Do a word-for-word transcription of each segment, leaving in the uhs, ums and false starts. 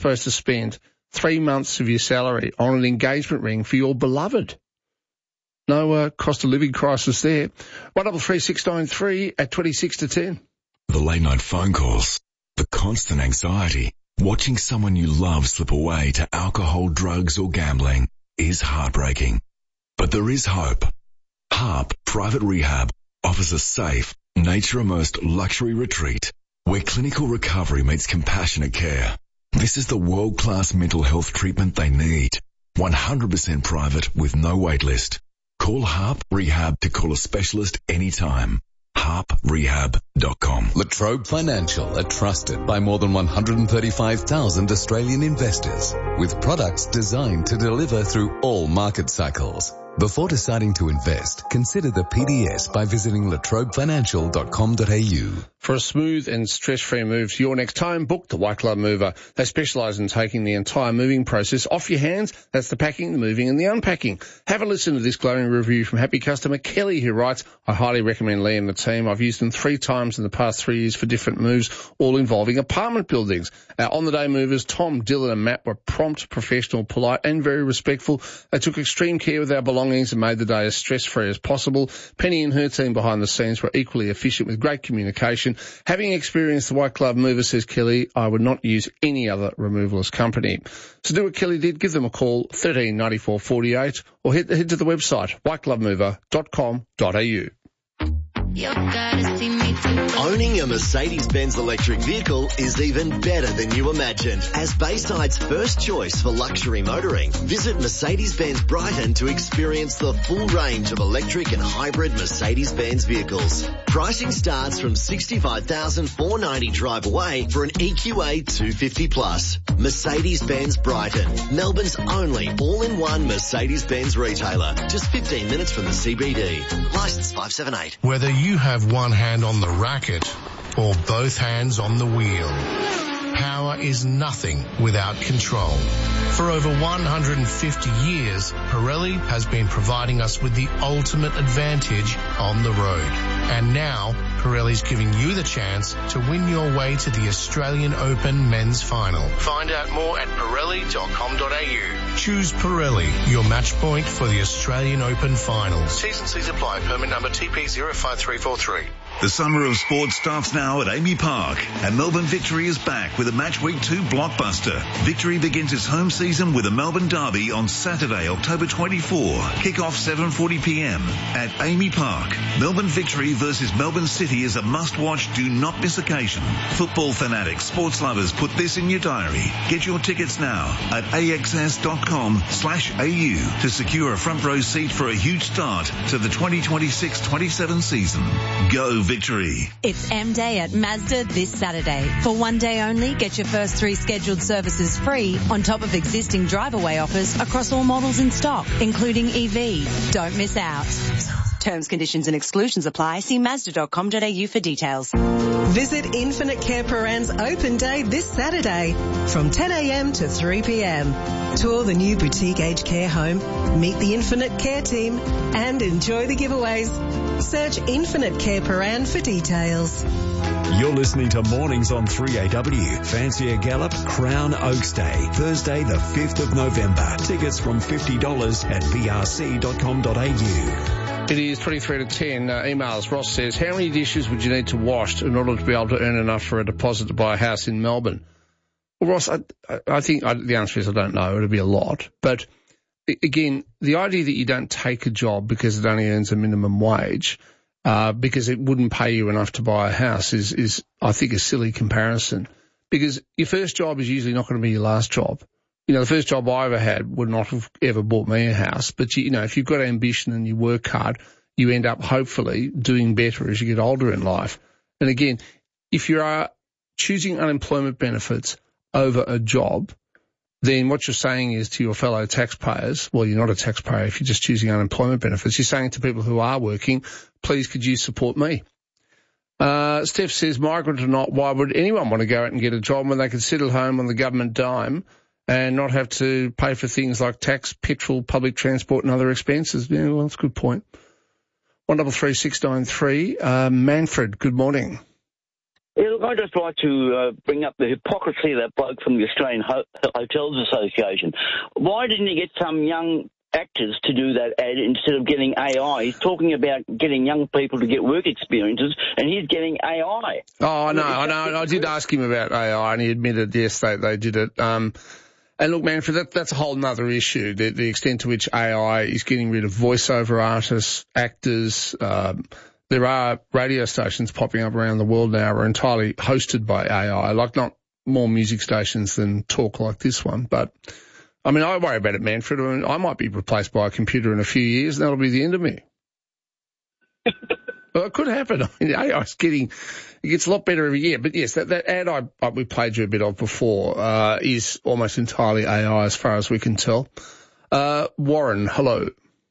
supposed to spend three months of your salary on an engagement ring for your beloved. No uh, cost of living crisis there. one double three six nine three at twenty-six to ten. The late night phone calls, the constant anxiety, watching someone you love slip away to alcohol, drugs or gambling is heartbreaking. But there is hope. HARP Private Rehab offers a safe, nature-immersed luxury retreat where clinical recovery meets compassionate care. This is the world-class mental health treatment they need. one hundred percent private with no wait list. Call HARP Rehab to call a specialist anytime. harp rehab dot com. Latrobe Financial are trusted by more than one hundred thirty-five thousand Australian investors with products designed to deliver through all market cycles. Before deciding to invest, consider the P D S by visiting latrobe financial dot com dot a u. For a smooth and stress-free move to your next home, book the White Glove Mover. They specialise in taking the entire moving process off your hands. That's the packing, the moving and the unpacking. Have a listen to this glowing review from happy customer Kelly, who writes, I highly recommend Lee and the team. I've used them three times in the past three years for different moves, all involving apartment buildings. Our on-the-day movers, Tom, Dylan and Matt, were prompt, professional, polite and very respectful. They took extreme care with our belongings and made the day as stress-free as possible. Penny and her team behind the scenes were equally efficient with great communication. Having experienced the White Glove Mover, says Kelly, I would not use any other removalist company. So do what Kelly did. Give them a call, thirteen ninety-four forty-eight, or head, head to the website, white glove mover dot com dot a u. Owning a Mercedes-Benz electric vehicle is even better than you imagined. As Bayside's first choice for luxury motoring, visit Mercedes-Benz Brighton to experience the full range of electric and hybrid Mercedes-Benz vehicles. Pricing starts from sixty-five thousand four hundred ninety dollars drive away for an E Q A two fifty plus. Mercedes-Benz Brighton, Melbourne's only all-in-one Mercedes-Benz retailer. Just fifteen minutes from the C B D. Licence five seven eight. Whether you have one hand on the racket or both hands on the wheel, power is nothing without control. For over one hundred fifty years, Pirelli has been providing us with the ultimate advantage on the road. And now, Pirelli's giving you the chance to win your way to the Australian Open Men's Final. Find out more at pirelli dot com dot a u. Choose Pirelli, your match point for the Australian Open Finals. T's and C's apply. Permit number T P zero five three four three. The summer of sport starts now at Amy Park, and Melbourne Victory is back with a Match Week two blockbuster. Victory begins its home season with a Melbourne derby on Saturday, October twenty-fourth. Kick-off seven forty p m at Amy Park. Melbourne Victory versus Melbourne City is a must-watch, do not miss occasion. Football fanatics, sports lovers, put this in your diary. Get your tickets now at axs.com slash au to secure a front row seat for a huge start to the twenty twenty-six twenty-seven season. Go Victory. It's M Day at Mazda this Saturday. For one day only, get your first three scheduled services free on top of existing drive-away offers across all models in stock, including E V. Don't miss out. Terms, conditions and exclusions apply. See mazda dot com dot a u for details. Visit Infinite Care Paran's open day this Saturday from ten a m to three p m. Tour the new boutique aged care home, meet the Infinite Care team and enjoy the giveaways. Search Infinite Care Paran for details. You're listening to Mornings on three A W. Fancy a gallop? Crown Oaks Day, Thursday the fifth of November. Tickets from fifty dollars at b r c dot com dot a u. It is twenty-three to ten. Uh, emails. Ross says, how many dishes would you need to wash in order to be able to earn enough for a deposit to buy a house in Melbourne? Well, Ross, I, I think I, the answer is I don't know. It'll be a lot. But again, the idea that you don't take a job because it only earns a minimum wage, uh, because it wouldn't pay you enough to buy a house is, is, I think, a silly comparison. Because your first job is usually not going to be your last job. You know, the first job I ever had would not have ever bought me a house. But, you, you know, if you've got ambition and you work hard, you end up hopefully doing better as you get older in life. And again, if you are choosing unemployment benefits over a job, then what you're saying is to your fellow taxpayers, well, you're not a taxpayer if you're just choosing unemployment benefits. You're saying to people who are working, please could you support me? Uh, Steph says, migrant or not, why would anyone want to go out and get a job when they could sit at home on the government dime and not have to pay for things like tax, petrol, public transport and other expenses? Yeah, well, that's a good point. one double three six nine three. Uh, Manfred, good morning. Yeah, look, I'd just like to uh, bring up the hypocrisy of that bloke from the Australian Ho- Hotels Association. Why didn't he get some young actors to do that ad instead of getting A I? He's talking about getting young people to get work experiences, and he's getting A I. Oh, I know, I know. I did ask him about A I, and he admitted, yes, they, they did it. Um, and look, Manfred, that, that's a whole other issue, the, the extent to which A I is getting rid of voiceover artists, actors. Um, there are radio stations popping up around the world now are entirely hosted by A I, like not more music stations than talk like this one, but I mean, I worry about it, Manfred. I mean, I might be replaced by a computer in a few years, and that'll be the end of me. Well, it could happen. I mean, A I's getting, it gets a lot better every year. But yes, that, that ad I, I, we played you a bit of before, uh, is almost entirely A I as far as we can tell. Uh, Warren, hello.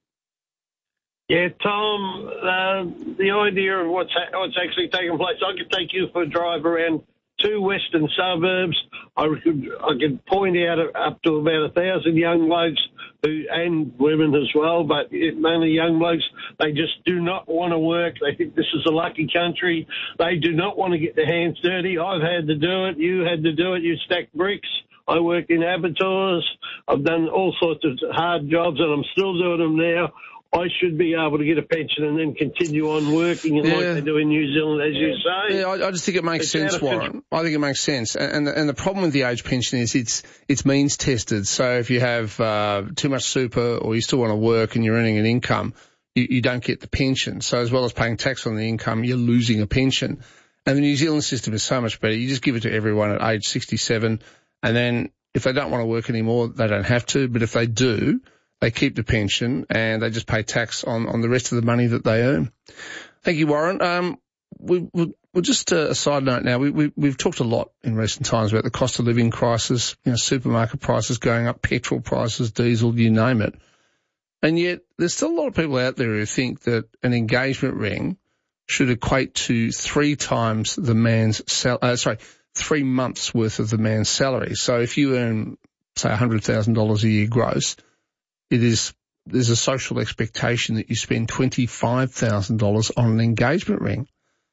Yeah, Tom, uh, the idea of what's, ha- what's actually taking place, I could take you for a drive around two western suburbs. I could, I could point out up to about a thousand young blokes who, and women as well, but it, mainly young blokes. They just do not want to work. They think this is a lucky country. They do not want to get their hands dirty. I've had to do it. You had to do it. You stack bricks. I work in abattoirs. I've done all sorts of hard jobs, and I'm still doing them now. I should be able to get a pension and then continue on working yeah. like they do in New Zealand, as you say. Yeah, I, I just think it makes it's sense, Warren. I think it makes sense. And, and, the, and the problem with the age pension is it's it's means tested. So if you have uh, too much super or you still want to work and you're earning an income, you, you don't get the pension. So as well as paying tax on the income, you're losing a pension. And the New Zealand system is so much better. You just give it to everyone at age sixty-seven, and then if they don't want to work anymore, they don't have to. But if they do, they keep the pension and they just pay tax on, on the rest of the money that they earn. Thank you, Warren. Um, we, we, we're just uh, a side note now. We, we, we've talked a lot in recent times about the cost of living crisis, you know, supermarket prices going up, petrol prices, diesel, you name it. And yet there's still a lot of people out there who think that an engagement ring should equate to three times the man's sal- uh, sorry, three months worth of the man's salary. So if you earn, say, one hundred thousand dollars a year gross, It is, there's a social expectation that you spend twenty-five thousand dollars on an engagement ring.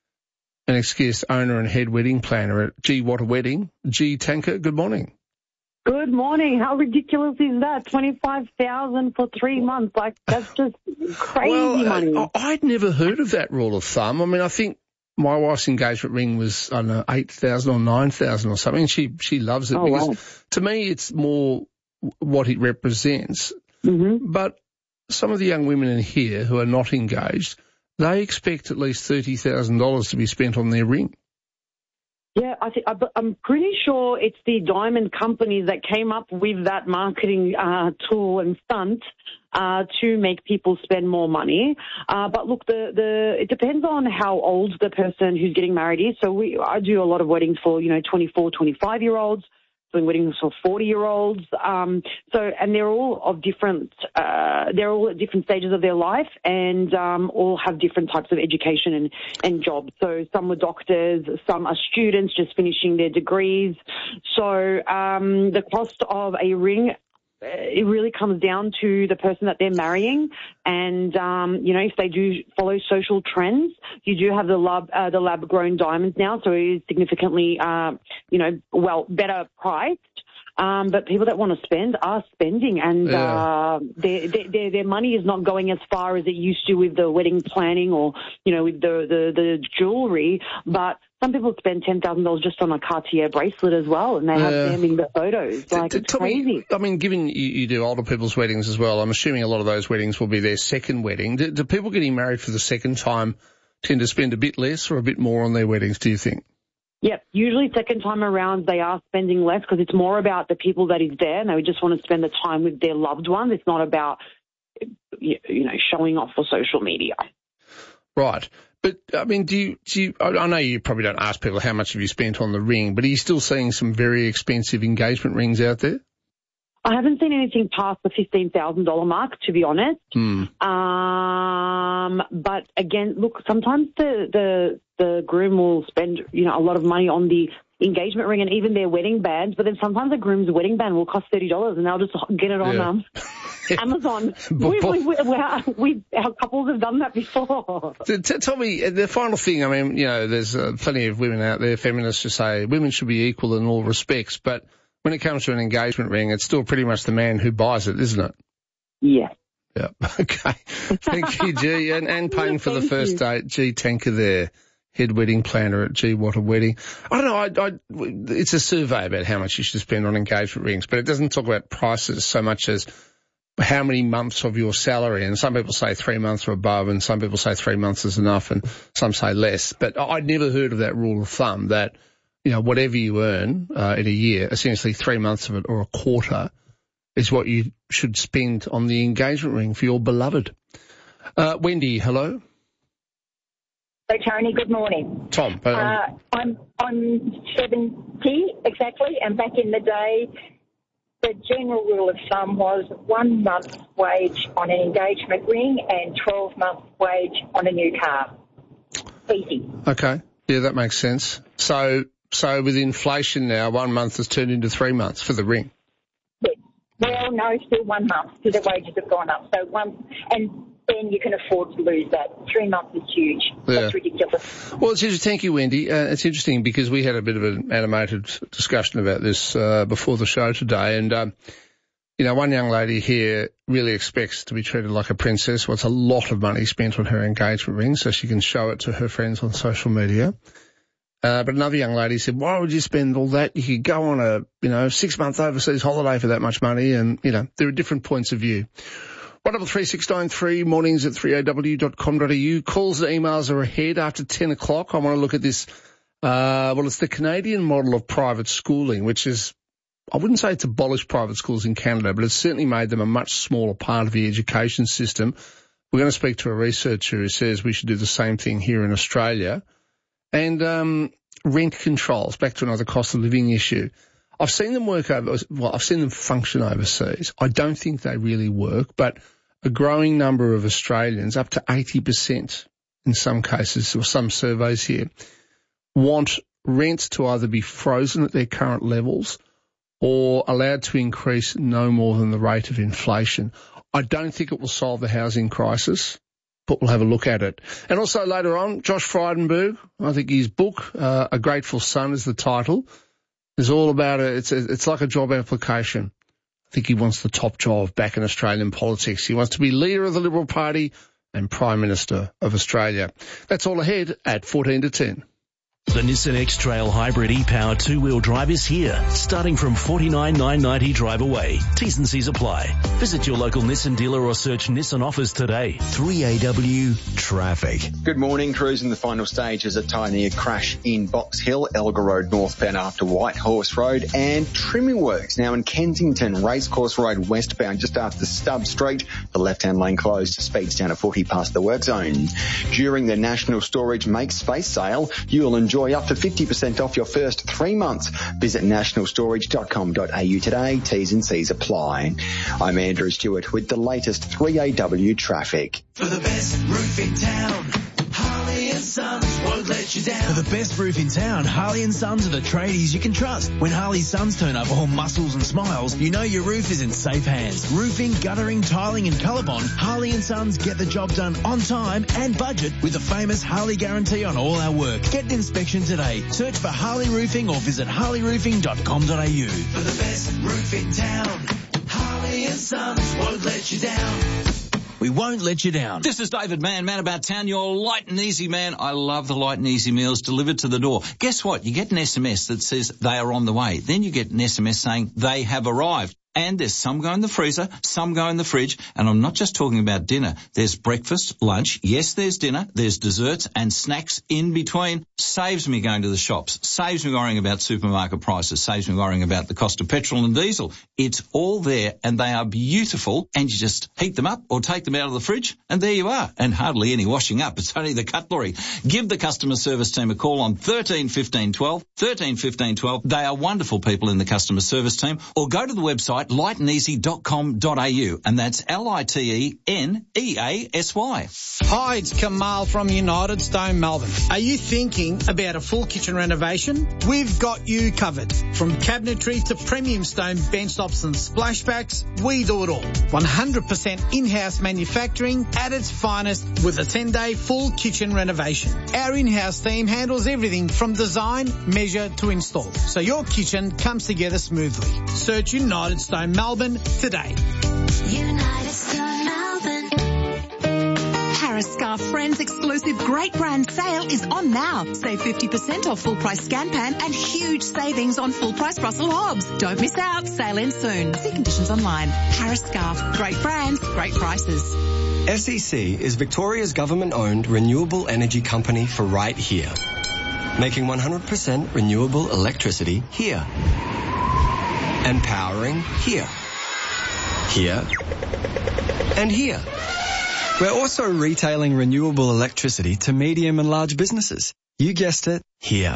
An excused owner and head wedding planner at G What a Wedding. G Tanker, good morning. Good morning. How ridiculous is that? twenty-five thousand dollars for three months. Like, that's just crazy well, money. I, I'd never heard of that rule of thumb. I mean, I think my wife's engagement ring was, I don't know, eight thousand dollars or nine thousand dollars or something. She, she loves it oh, because wow. to me it's more what it represents. Mm-hmm. But some of the young women in here who are not engaged, they expect at least thirty thousand dollars to be spent on their ring. Yeah, I think, I'm pretty sure it's the diamond companies that came up with that marketing uh, tool and stunt uh, to make people spend more money. Uh, but look, the, the it depends on how old the person who's getting married is. So we I do a lot of weddings for, you know, twenty-four, twenty-five-year-olds. Doing weddings for forty-year-olds, um, so and they're all of different. Uh, they're all at different stages of their life, and um, all have different types of education and, and jobs. So some are doctors, some are students just finishing their degrees. So um, the cost of a ring, it really comes down to the person that they're marrying, and um, you know, if they do follow social trends, you do have the lab uh, the lab grown diamonds now, so it is significantly uh, you know well better priced. Um, but people that want to spend are spending, and yeah. uh, their, their their money is not going as far as it used to with the wedding planning or you know with the the, the jewelry, but some people spend ten thousand dollars just on a Cartier bracelet as well, and they have yeah. them in the photos. Like, t- it's crazy. Me, I mean, given you, you do older people's weddings as well, I'm assuming a lot of those weddings will be their second wedding. Do, do people getting married for the second time tend to spend a bit less or a bit more on their weddings, do you think? Yep. Usually second time around they are spending less because it's more about the people that is there, and they just want to spend the time with their loved ones. It's not about, you know, showing off for social media. Right. But, I mean, do you, do you, I know you probably don't ask people how much have you spent on the ring, but are you still seeing some very expensive engagement rings out there? I haven't seen anything past the fifteen thousand dollars mark, to be honest. Mm. Um, but again, look, sometimes the, the, the groom will spend, you know, a lot of money on the engagement ring and even their wedding bands, but then sometimes the groom's wedding band will cost thirty dollars and they'll just get it on yeah. them. Amazon. we, we, we, we, we, our couples have done that before. T- t- tell me, the final thing, I mean, you know, there's uh, plenty of women out there, feminists, who say women should be equal in all respects, but when it comes to an engagement ring, it's still pretty much the man who buys it, isn't it? Yeah. Yeah. Okay. Thank you, G. And, and paying for the first you. date, G. Tanker there, head wedding planner at G. What a Wedding. I don't know, I, I, it's a survey about how much you should spend on engagement rings, but it doesn't talk about prices so much as how many months of your salary. And some people say three months or above, and some people say three months is enough, and some say less. But I'd never heard of that rule of thumb that, you know, whatever you earn uh, in a year, essentially three months of it or a quarter is what you should spend on the engagement ring for your beloved. Uh, Wendy, hello. Hello, Tony. Good morning. Tom. Um, uh, I'm I'm seventy exactly, and back in the day, the general rule of thumb was one month's wage on an engagement ring and twelve months' wage on a new car. Easy. Okay. Yeah, that makes sense. So, so with inflation now, one month has turned into three months for the ring. Yes. Well, no, still one month because the wages have gone up. So one, and then you can afford to lose that. Three months is huge. Yeah. That's ridiculous. Well, it's interesting. Thank you, Wendy. Uh, it's interesting because we had a bit of an animated discussion about this uh, before the show today, and um, you know, one young lady here really expects to be treated like a princess. Well, it's a lot of money spent on her engagement ring so she can show it to her friends on social media. Uh, but another young lady said, why would you spend all that? You could go on a, you know, six-month overseas holiday for that much money. And, you know, there are different points of view. one double three six nine three, mornings at three a w dot com dot a u. Calls and emails are ahead after ten o'clock. I want to look at this. Uh, well, it's the Canadian model of private schooling, which is, I wouldn't say it's abolished private schools in Canada, but it's certainly made them a much smaller part of the education system. We're going to speak to a researcher who says we should do the same thing here in Australia. And um, rent controls, back to another cost of living issue. I've seen them work over, well, I've seen them function overseas. I don't think they really work, but a growing number of Australians, up to eighty percent in some cases, or some surveys here, want rents to either be frozen at their current levels or allowed to increase no more than the rate of inflation. I don't think it will solve the housing crisis, but we'll have a look at it. And also later on, Josh Frydenberg, I think his book, uh, A Grateful Son is the title, is all about it. It's, a, it's like a job application. I think he wants the top job back in Australian politics. He wants to be leader of the Liberal Party and Prime Minister of Australia. That's all ahead at fourteen to ten. The Nissan X-Trail Hybrid e-Power two-wheel drive is here, starting from forty-nine thousand nine hundred ninety dollars drive away. T's and C's apply. Visit your local Nissan dealer or search Nissan offers today. three A W traffic. Good morning. Cruising the final stages. A tiny crash in Box Hill, Elgar Road northbound after White Horse Road, and trimming works now in Kensington, Racecourse Road westbound just after Stubb Street. The left-hand lane closed. Speeds down to forty past the work zone. During the National Storage Make Space sale, you'll enjoy up to fifty percent off your first three months. Visit national storage dot com dot a u today. T's and C's apply. I'm Andrew Stewart with the latest three A W traffic. For the best roof in town, Harley and Sons won't let you down. For the best roof in town, Harley and Sons are the tradies you can trust. When Harley Sons turn up all muscles and smiles, you know your roof is in safe hands. Roofing, guttering, tiling and Colorbond, Harley and Sons get the job done on time and budget with the famous Harley guarantee on all our work. Get an inspection today. Search for Harley Roofing or visit harley roofing dot com dot a u. For the best roof in town, Harley and Sons won't let you down. We won't let you down. This is David Mann, Man About Town, your light and easy man. I love the light and easy meals delivered to the door. Guess what? You get an S M S that says they are on the way. Then you get an S M S saying they have arrived. And there's some go in the freezer, some go in the fridge. And I'm not just talking about dinner. There's breakfast, lunch. Yes, there's dinner. There's desserts and snacks in between. Saves me going to the shops. Saves me worrying about supermarket prices. Saves me worrying about the cost of petrol and diesel. It's all there and they are beautiful. And you just heat them up or take them out of the fridge and there you are. And hardly any washing up. It's only the cutlery. Give the customer service team a call on thirteen fifteen twelve. thirteen fifteen twelve. They are wonderful people in the customer service team. Or go to the website at light and easy dot com dot a u, and that's L I T E N E A S Y. Hi, it's Kamal from United Stone Melbourne. Are you thinking about a full kitchen renovation? We've got you covered. From cabinetry to premium stone bench tops and splashbacks, we do it all. one hundred percent in-house manufacturing at its finest with a ten-day full kitchen renovation. Our in-house team handles everything from design, measure to install, so your kitchen comes together smoothly. Search United Stone Melbourne today. United Stone Melbourne. Paris Scarf Friends exclusive great brand sale is on now. Save fifty percent off full price Scan Pan and huge savings on full price Russell Hobbs. Don't miss out. Sale ends soon. See conditions online. Paris Scarf. Great brands, great prices. S E C is Victoria's government-owned renewable energy company for right here. Making one hundred percent renewable electricity here. And powering here. Here. And here. We're also retailing renewable electricity to medium and large businesses. You guessed it, here.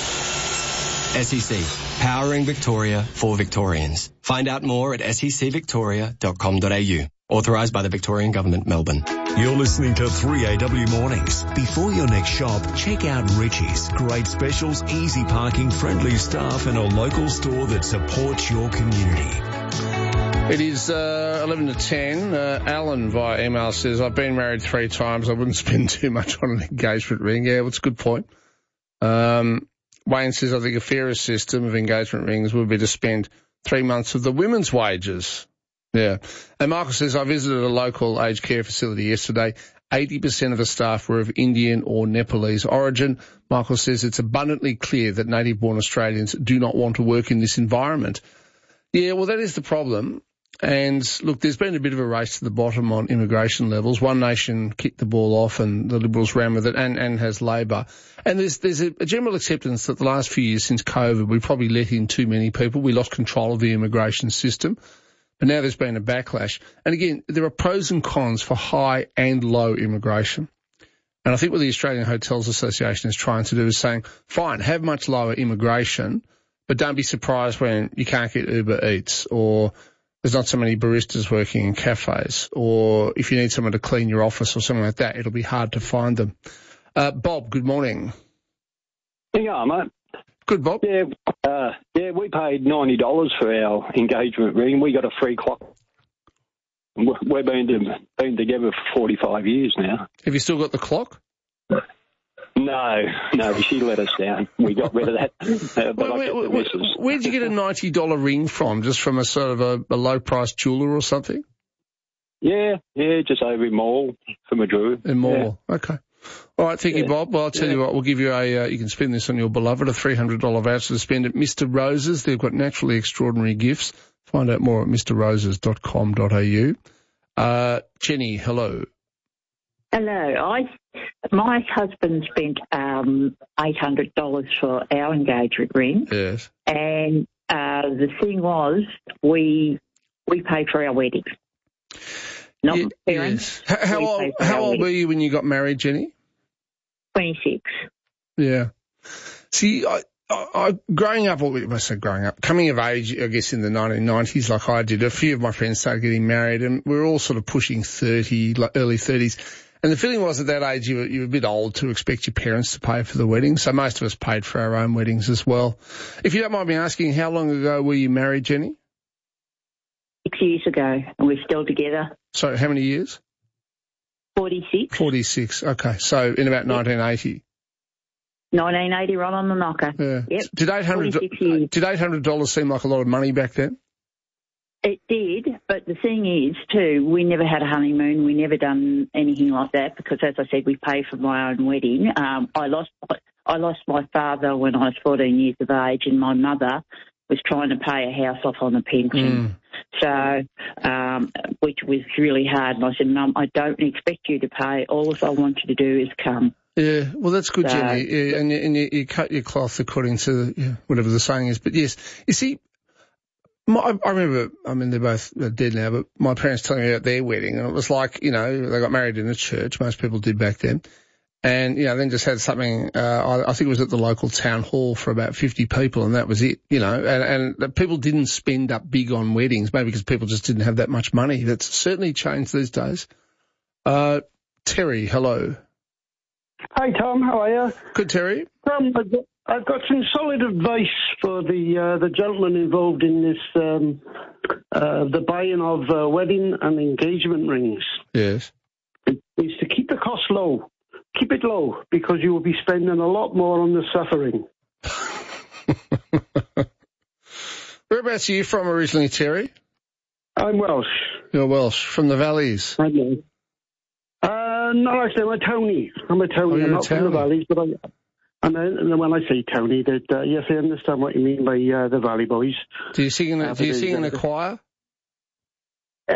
S E C, powering Victoria for Victorians. Find out more at s e c victoria dot com dot a u. Authorised by the Victorian Government, Melbourne. You're listening to three A W Mornings. Before your next shop, check out Richie's. Great specials, easy parking, friendly staff, and a local store that supports your community. It is uh, eleven to ten. Uh, Alan via email says, I've been married three times. I wouldn't spend too much on an engagement ring. Yeah, well, it's a good point. Um, Wayne says, I think a fairer system of engagement rings would be to spend three months of the women's wages. Yeah. And Michael says, I visited a local aged care facility yesterday. eighty percent of the staff were of Indian or Nepalese origin. Michael says it's abundantly clear that native-born Australians do not want to work in this environment. Yeah, well, that is the problem. And look, there's been a bit of a race to the bottom on immigration levels. One Nation kicked the ball off and the Liberals ran with it, and, and has Labor. And there's, there's a, a general acceptance that the last few years since COVID, we probably let in too many people. We lost control of the immigration system. But now there's been a backlash. And again, there are pros and cons for high and low immigration. And I think what the Australian Hotels Association is trying to do is saying, fine, have much lower immigration, but don't be surprised when you can't get Uber Eats, or there's not so many baristas working in cafes, or if you need someone to clean your office or something like that, it'll be hard to find them. Uh, Bob, good morning. How you going, mate? Good, Bob. Yeah, uh, yeah, we paid ninety dollars for our engagement ring. We got a free clock. We've been, to, been together for forty-five years now. Have you still got the clock? No, no, she let us down. We got rid of that. Uh, but where, where, where, where did you get a ninety dollars ring from? Just from a sort of a, a low-priced jeweller or something? Yeah, yeah, just over in Mall from a Drew. In Mall, yeah. Okay. All right, thank yeah. you, Bob. Well, I'll tell yeah. you what, we'll give you a, uh, you can spend this on your beloved, a three hundred dollars voucher to spend at Mister Rose's. They've got naturally extraordinary gifts. Find out more at mr roses dot com dot a u. Uh, Jenny, hello. Hello. I, my husband spent um, eight hundred dollars for our engagement ring. Yes. And uh, the thing was, we we paid for our wedding. Not yeah, parents. Yes. How, how old, how old were you when you got married, Jenny? twenty-six. Yeah. See, I, I, I growing up, or I say growing up, coming of age, I guess in the nineteen nineties, like I did, a few of my friends started getting married, and we were all sort of pushing thirty, like early thirties. And the feeling was at that age you were, you were a bit old to expect your parents to pay for the wedding, so most of us paid for our own weddings as well. If you don't mind me asking, how long ago were you married, Jenny? Six years ago, and we're still together. So how many years? forty-six. forty-six, okay. So in about nineteen eighty. nineteen eighty, right on the knocker. Yeah. Yep. Did eight hundred dollars, did eight hundred dollars seem like a lot of money back then? It did, but the thing is, too, we never had a honeymoon. We never done anything like that because, as I said, we paid for my own wedding. Um, I lost I lost my father when I was fourteen years of age, and my mother was trying to pay a house off on a pension. Mm. So, um, which was really hard. And I said, Mum, I don't expect you to pay. All I want you to do is come. Yeah, well, that's good, so, Jenny. Yeah, and you, and you, you cut your cloth according to yeah, whatever the saying is. But, yes, you see, my, I remember, I mean, they're both dead now, but my parents telling me about their wedding, and it was like, you know, they got married in a church. Most people did back then. And, you know, then just had something, uh, I, I think it was at the local town hall for about fifty people, and that was it, you know, and, and people didn't spend up big on weddings, maybe because people just didn't have that much money. That's certainly changed these days. Uh, Terry, hello. Hey, Tom, how are you? Good, Terry. Um, I've got, I've got some solid advice for the uh, the gentleman involved in this, um, uh, the buying of uh, wedding and engagement rings. Yes. It is to keep the cost low. Keep it low, because you will be spending a lot more on the suffering. Whereabouts are you from originally, Terry? I'm Welsh. You're Welsh, from the valleys? I know. Uh, no, actually, I'm a Tony. I'm a Tony. Oh, I'm a not Tony. from the valleys, but I... And then, and then when I say Tony, that uh, yes, I understand what you mean by uh, the Valley Boys. Do you sing in a, Uh, do you but sing in a there's- choir? Uh,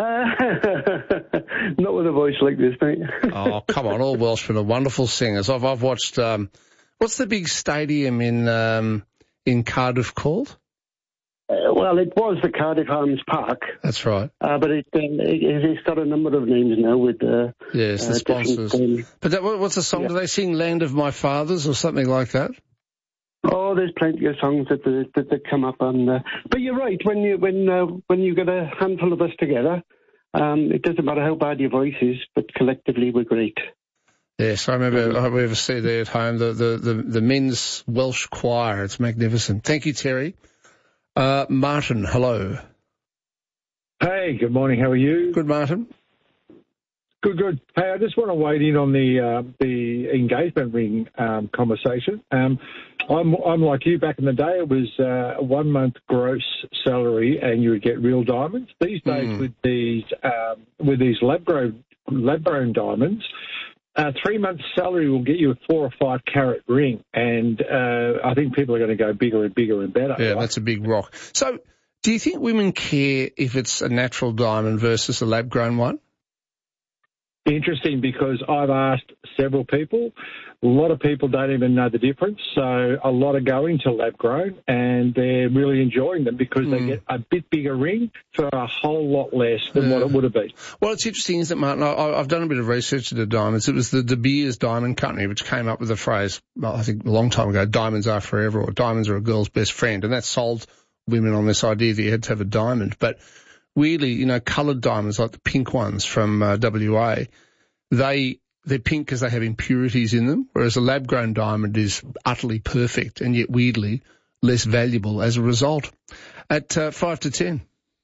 not with a voice like this, mate. Oh, come on, all Welshmen are wonderful singers. I've I've watched. Um, what's the big stadium in um, in Cardiff called? Uh, well, it was the Cardiff Arms Park, That's right. uh, but it, uh, it it's got a number of names now with uh, Yes, the uh, sponsors. different, um, But that, what- what's the song? Yeah. Do they sing "Land of My Fathers" or something like that? Oh, there's plenty of songs that that, that, that come up on. Uh, but you're right. When you when uh, when you get a handful of us together, um, it doesn't matter how bad your voice is, but collectively we're great. Yes, I remember. I remember see there at home the, the the the men's Welsh choir. It's magnificent. Thank you, Terry. Uh, Martin, hello. Hey, good morning. How are you? Good, Martin. Good, good. Hey, I just want to wade in on the uh, the engagement ring um, conversation. Um, I'm I'm like you. Back in the day, it was uh, a one month gross salary, and you would get real diamonds. These days, Mm. with these um, with these lab grown lab grown diamonds, uh, three months salary will get you a four or five carat ring, and uh, I think people are going to go bigger and bigger and better. Yeah, right? that's a big rock. So, do you think women care if it's a natural diamond versus a lab grown one? Interesting, because I've asked several people. A lot of people don't even know the difference. So a lot are going to lab grown, and they're really enjoying them because Mm. they get a bit bigger ring for a whole lot less than what it would have been. Well, it's interesting, isn't it, Martin? I, I've done a bit of research into diamonds. It was the De Beers Diamond Company which came up with the phrase, well, I think a long time ago, diamonds are forever, or diamonds are a girl's best friend. And that sold women on this idea that you had to have a diamond. But weirdly, you know, coloured diamonds like the pink ones from uh, W A, they, they're pink because they have impurities in them, whereas a lab-grown diamond is utterly perfect and yet weirdly less valuable as a result. At uh, five to ten.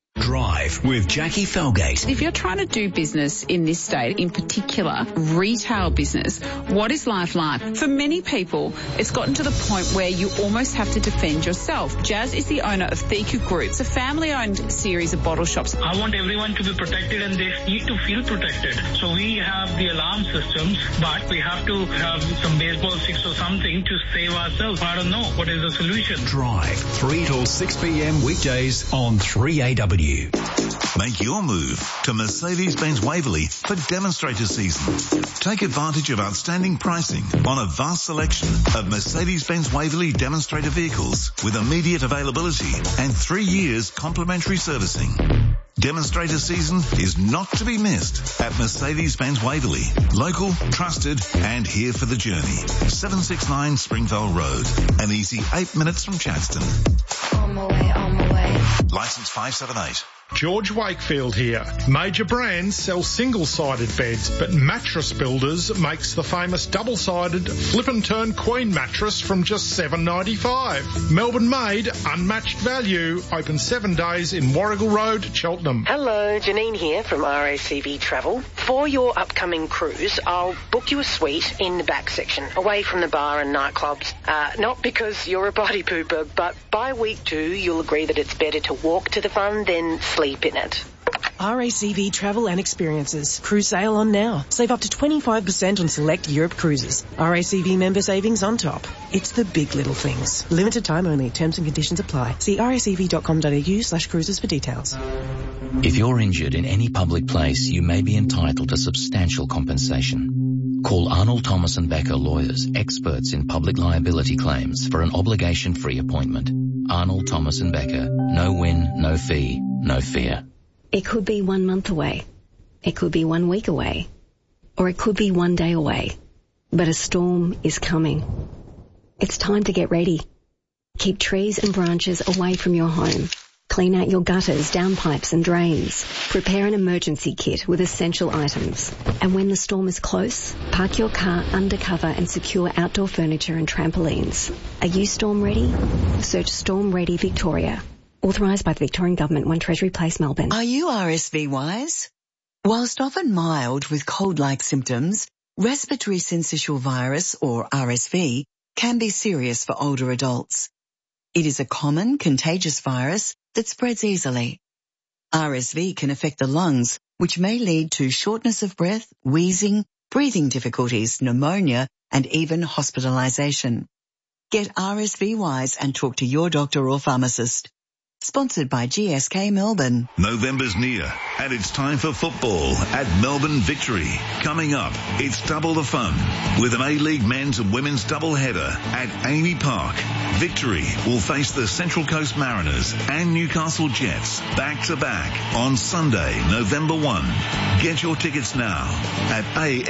Drive with Jackie Felgate. If you're trying to do business in this state, in particular retail business, what is life like? For many people, it's gotten to the point where you almost have to defend yourself. Jazz is the owner of Thiku Group. It's a family-owned series of bottle shops. I want everyone to be protected, and they need to feel protected. So we have the alarm systems, but we have to have some baseball sticks or something to save ourselves. I don't know. What is the solution? Drive, three till six p.m. weekdays on three A W. Make your move to Mercedes-Benz Waverley for demonstrator season. Take advantage of outstanding pricing on a vast selection of Mercedes-Benz Waverley demonstrator vehicles with immediate availability and three years complimentary servicing. Demonstrator season is not to be missed at Mercedes-Benz Waverley. Local, trusted, and here for the journey. seven sixty-nine Springvale Road. An easy eight minutes from Chadstone. On my way, on my way. License five seven eight. George Wakefield here. Major brands sell single-sided beds, but Mattress Builders makes the famous double-sided flip and turn queen mattress from just seven ninety-five. Melbourne made, unmatched value. Open seven days in Warrigal Road, Cheltenham. Hello, Janine here from R A C V Travel. For your upcoming cruise, I'll book you a suite in the back section, away from the bar and nightclubs. Uh, not because you're a body pooper, but by week two, you'll agree that it's better to walk to the fun than sleep in it. R A C V Travel and Experiences. Cruise sale on now. Save up to twenty-five percent on select Europe cruises. R A C V member savings on top. It's the big little things. Limited time only. Terms and conditions apply. See racv.com.au slash cruises for details. If you're injured in any public place, you may be entitled to substantial compensation. Call Arnold Thomas and Becker Lawyers, experts in public liability claims, for an obligation-free appointment. Arnold Thomas and Becker. No win, no fee, no fear. It could be one month away. It could be one week away. Or it could be one day away. but a storm is coming. It's time to get ready. Keep trees and branches away from your home. Clean out your gutters, downpipes and drains. Prepare an emergency kit with essential items. And when the storm is close, park your car under cover and secure outdoor furniture and trampolines. Are you storm ready? Search Storm Ready Victoria. Authorised by the Victorian Government, One Treasury Place, Melbourne. Are you R S V wise? Whilst often mild with cold-like symptoms, respiratory syncytial virus, or R S V, can be serious for older adults. It is a common, contagious virus that spreads easily. R S V can affect the lungs, which may lead to shortness of breath, wheezing, breathing difficulties, pneumonia, and even hospitalisation. Get R S V wise and talk to your doctor or pharmacist. Sponsored by G S K Melbourne. November's near, and it's time for football at Melbourne Victory. Coming up, it's double the fun with an A-League men's and women's doubleheader at Amy Park. Victory will face the Central Coast Mariners and Newcastle Jets back-to-back on Sunday, November first. Get your tickets now at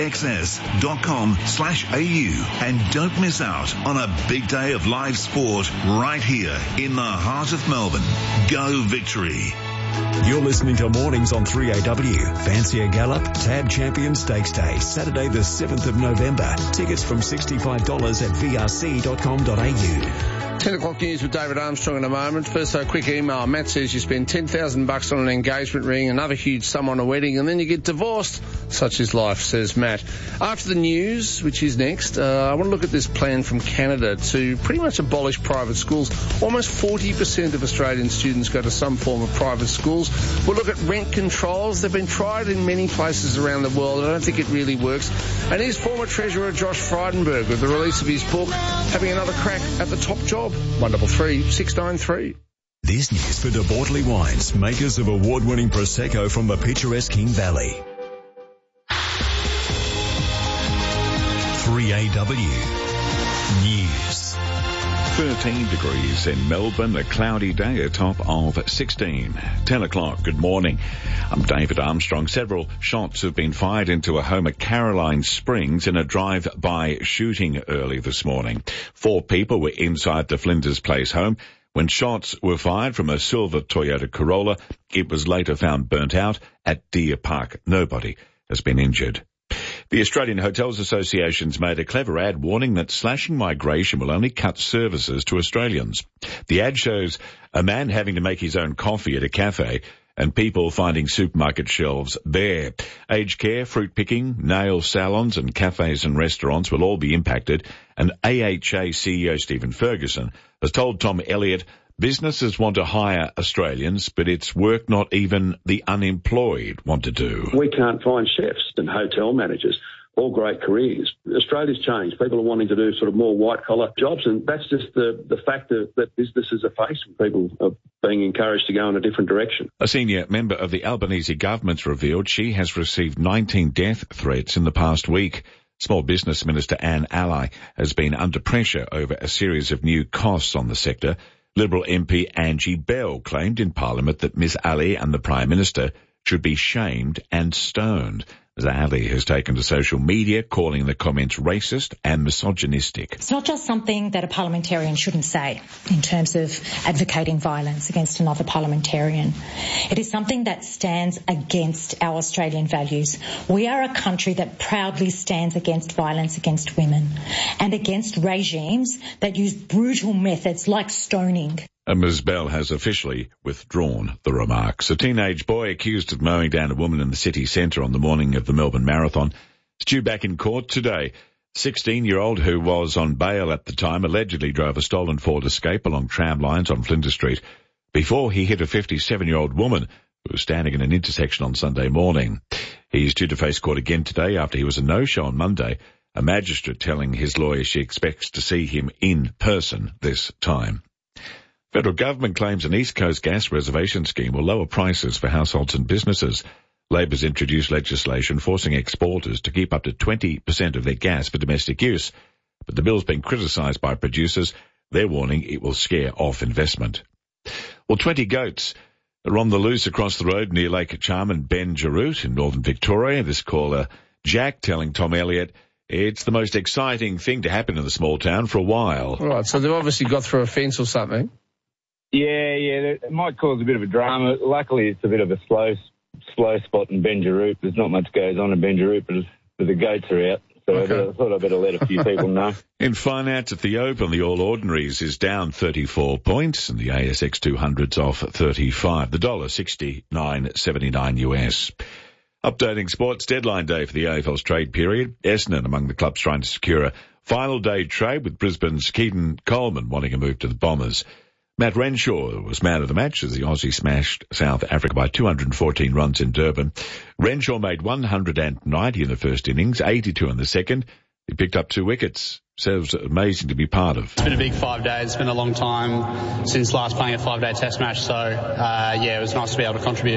axs.com slash au and don't miss out on a big day of live sport right here in the heart of Melbourne. Go Victory. You're listening to Mornings on three A W. Fancy a gallop? Tab Champion Stakes Day, Saturday the seventh of November. Tickets from sixty-five dollars at v r c dot com dot a u. ten o'clock news with David Armstrong in a moment. First, a quick email. Matt says you spend ten thousand bucks on an engagement ring, another huge sum on a wedding, and then you get divorced. Such is life, says Matt. After the news, which is next, uh, I want to look at this plan from Canada to pretty much abolish private schools. Almost forty percent of Australian students go to some form of private schools. We'll look at rent controls. They've been tried in many places around the world. I don't think it really works. And here's former Treasurer Josh Frydenberg with the release of his book, having another crack at the top job. one double three six nine three. This news for De Bortley Wines, makers of award-winning Prosecco from the picturesque King Valley. three A W News. thirteen degrees in Melbourne, a cloudy day, a top of sixteen. ten o'clock, good morning. I'm David Armstrong. Several shots have been fired into a home at Caroline Springs in a drive-by shooting early this morning. Four people were inside the Flinders Place home. When shots were fired from a silver Toyota Corolla, it was later found burnt out at Deer Park. Nobody has been injured. The Australian Hotels Association's made a clever ad warning that slashing migration will only cut services to Australians. The ad shows a man having to make his own coffee at a cafe and people finding supermarket shelves bare. Aged care, fruit picking, nail salons and cafes and restaurants will all be impacted, and A H A C E O Stephen Ferguson has told Tom Elliott businesses want to hire Australians, but it's work not even the unemployed want to do. We can't find chefs and hotel managers. All great careers. Australia's changed. People are wanting to do sort of more white-collar jobs, and that's just the, the fact that, that businesses are facing. People are being encouraged to go in a different direction. A senior member of the Albanese government's revealed she has received nineteen death threats in the past week. Small Business Minister Anne Alley has been under pressure over a series of new costs on the sector. Liberal M P Angie Bell claimed in Parliament that Miss Ali and the Prime Minister should be shamed and stoned. Miz Ali has taken to social media, calling the comments racist and misogynistic. It's not just something that a parliamentarian shouldn't say in terms of advocating violence against another parliamentarian. It is something that stands against our Australian values. We are a country that proudly stands against violence against women and against regimes that use brutal methods like stoning. And Miz Bell has officially withdrawn the remarks. A teenage boy accused of mowing down a woman in the city centre on the morning of the Melbourne Marathon is due back in court today. sixteen-year-old who was on bail at the time allegedly drove a stolen Ford Escape along tram lines on Flinders Street before he hit a fifty-seven-year-old woman who was standing in an intersection on Sunday morning. He's due to face court again today after he was a no-show on Monday, a magistrate telling his lawyer she expects to see him in person this time. Federal government claims an East Coast gas reservation scheme will lower prices for households and businesses. Labor's introduced legislation forcing exporters to keep up to twenty percent of their gas for domestic use. But the bill's been criticised by producers. They're warning it will scare off investment. Well, twenty goats are on the loose across the road near Lake Charm and Ben Jarut in northern Victoria. This caller, Jack, telling Tom Elliott It's the most exciting thing to happen in the small town for a while. All right, so they've obviously got through a fence or something. Yeah, yeah, it might cause a bit of a drama. Luckily, it's a bit of a slow slow spot in Benjaroop. There's not much goes on in Benjaroop, but, but the goats are out. So okay. I thought I'd better let a few people know. In finance at the Open, the All Ordinaries is down thirty-four points and the A S X two hundred's off thirty-five. The dollar sixty-nine seventy-nine U S. Updating sports, deadline day for the A F L's trade period. Essendon among the clubs trying to secure a final day trade, with Brisbane's Keaton Coleman wanting a move to the Bombers. Matt Renshaw was man of the match as the Aussie smashed South Africa by two hundred fourteen runs in Durban. Renshaw made one hundred ninety in the first innings, eighty-two in the second. He picked up two wickets. So it was amazing to be part of. It's been a big five days. It's been a long time since last playing a five-day test match. So, uh, yeah, it was nice to be able to contribute.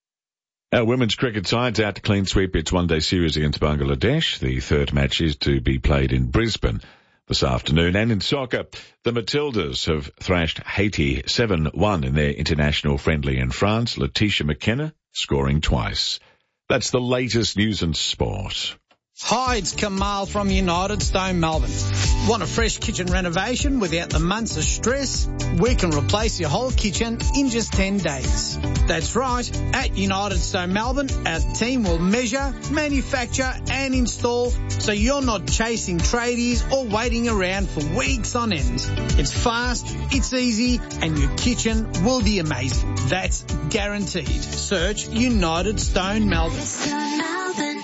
Our women's cricket side's out to clean sweep its one-day series against Bangladesh. The third match is to be played in Brisbane this afternoon. And in soccer, the Matildas have thrashed Haiti seven one in their international friendly in France. Letitia McKenna scoring twice. That's the latest news and sport. Hi, it's Kamal from United Stone Melbourne. Want a fresh kitchen renovation without the months of stress? We can replace your whole kitchen in just ten days. That's right. At United Stone Melbourne, our team will measure, manufacture and install so you're not chasing tradies or waiting around for weeks on end. It's fast, it's easy, and your kitchen will be amazing. That's guaranteed. Search United Stone Melbourne.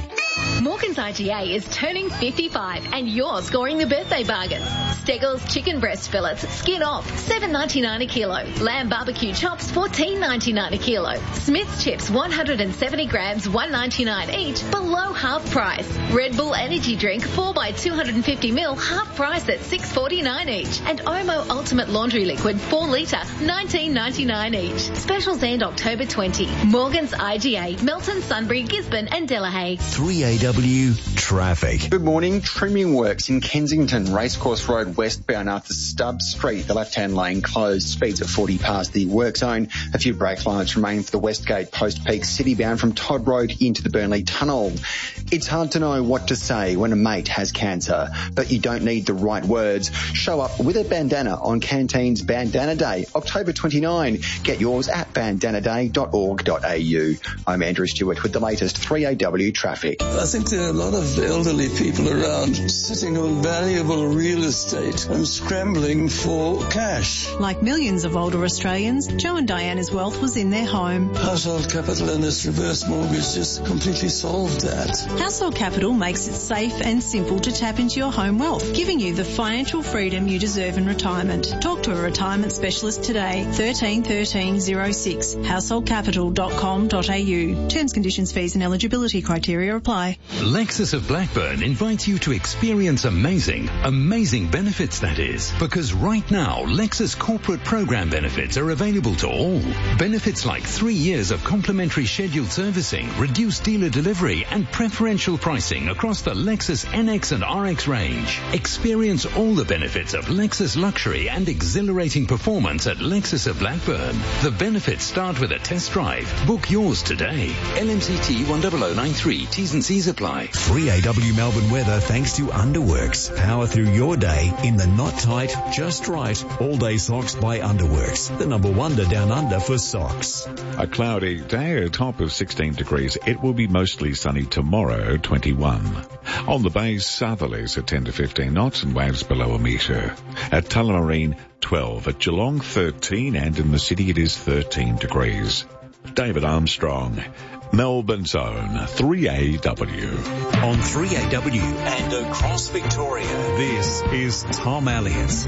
Morgan's I G A is turning fifty-five and you're scoring the birthday bargain. Steggles chicken breast fillets, skin off, seven ninety-nine a kilo. Lamb barbecue chops, fourteen ninety-nine a kilo. Smith's chips, one hundred seventy grams, one ninety-nine each, below half price. Red Bull energy drink, four by two hundred fifty milliliters, half price at six forty-nine each. And Omo Ultimate Laundry Liquid, four litre, nineteen ninety-nine each. Specials end October twentieth. Morgan's I G A, Melton, Sunbury, Gisborne and Delahaye. three A W traffic. Good morning. Trimming works in Kensington, Racecourse Road westbound after Stubbs Street. The left-hand lane closed. Speeds at forty past the work zone. A few brake lines remain for the Westgate Post Peak City bound from Todd Road into the Burnley Tunnel. It's hard to know what to say when a mate has cancer, but you don't need the right words. Show up with a bandana on Canteen's Bandana Day, October twenty-ninth. Get yours at bandana day dot org dot a u. I'm Andrew Stewart with the latest three A W traffic. I think there are a lot of elderly people around sitting on valuable real estate and scrambling for cash. Like millions of older Australians, Joe and Diana's wealth was in their home. Household Capital and this reverse mortgage just completely solved that. Household Capital makes it safe and simple to tap into your home wealth, giving you the financial freedom you deserve in retirement. Talk to a retirement specialist today. thirteen thirteen oh six, household capital dot com dot a u. Terms, conditions, fees and eligibility criteria apply. Lexus of Blackburn invites you to experience amazing, amazing benefits, that is. Because right now, Lexus corporate program benefits are available to all. Benefits like three years of complimentary scheduled servicing, reduced dealer delivery and preferential pricing across the Lexus N X and R X range. Experience all the benefits of Lexus luxury and exhilarating performance at Lexus of Blackburn. The benefits start with a test drive. Book yours today. L M C T one zero zero nine three. T's and C's apply. three A W Melbourne weather thanks to Underworks. Power through your day in the not tight, just right, all-day socks by Underworks. The number one to down under for socks. A cloudy day, a top of sixteen degrees. It will be mostly sunny tomorrow, twenty-one. On the bay, southerlies at ten to fifteen knots and waves below a metre. At Tullamarine, twelve. At Geelong, thirteen. And in the city, it is thirteen degrees. David Armstrong, Melbourne's own three A W. On three A W and across Victoria, this is Tom Elliott.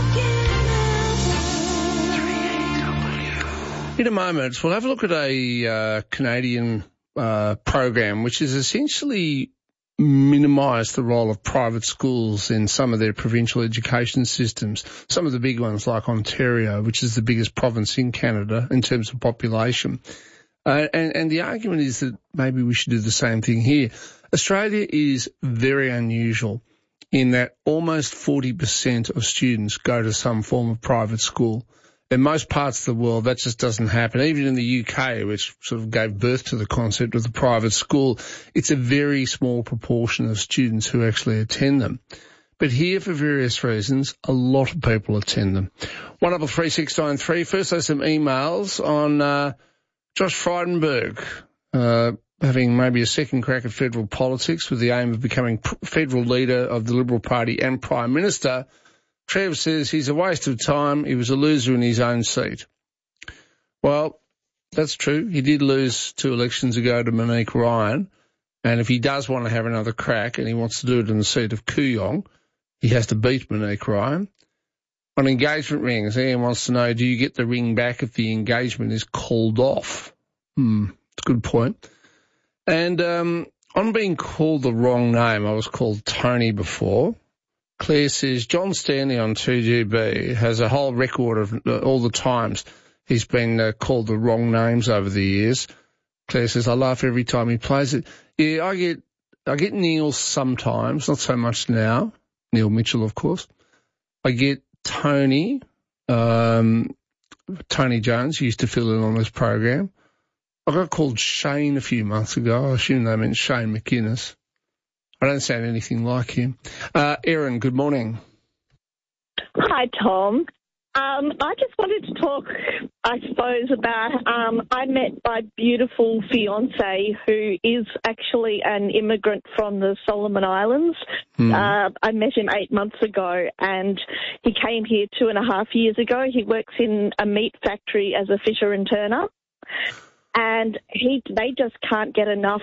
In a moment, we'll have a look at a uh, Canadian uh, program which has essentially minimised the role of private schools in some of their provincial education systems. Some of the big ones like Ontario, which is the biggest province in Canada in terms of population. Uh, and, and the argument is that maybe we should do the same thing here. Australia is very unusual in that almost forty percent of students go to some form of private school. In most parts of the world, that just doesn't happen. Even in the U K, which sort of gave birth to the concept of the private school, it's a very small proportion of students who actually attend them. But here, for various reasons, a lot of people attend them. one double three six nine three. First, there's some emails on uh, Josh Frydenberg uh, having maybe a second crack at federal politics with the aim of becoming pr- federal leader of the Liberal Party and Prime Minister. Trev says he's a waste of time. He was a loser in his own seat. Well, that's true. He did lose two elections ago to Monique Ryan. And if he does want to have another crack and he wants to do it in the seat of Kooyong, he has to beat Monique Ryan. On engagement rings, Ian wants to know, do you get the ring back if the engagement is called off? Hmm, that's a good point. And um, on being called the wrong name, I was called Tony before. Claire says, John Stanley on two G B has a whole record of uh, all the times he's been uh, called the wrong names over the years. Claire says, I laugh every time he plays it. Yeah, I get I get Neil sometimes, not so much now. Neil Mitchell, of course. I get Tony, um, Tony Jones, who used to fill in on this program. I got called Shane a few months ago. I assume they meant Shane McInnes. I don't sound anything like him. Uh, Erin, good morning. Hi, Tom. Um, I just wanted to talk, I suppose, about um, I met my beautiful fiancé who is actually an immigrant from the Solomon Islands. Hmm. Uh, I met him eight months ago and he came here two and a half years ago. He works in a meat factory as a fitter and turner. And he, they just can't get enough,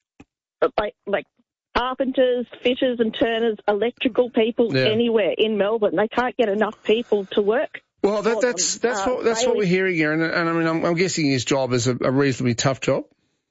like, like, carpenters, fitters and turners, electrical people yeah. anywhere in Melbourne. They can't get enough people to work. Well, that, that's that's uh, what that's what we're hearing here, and, and I mean, I'm, I'm guessing his job is a, a reasonably tough job.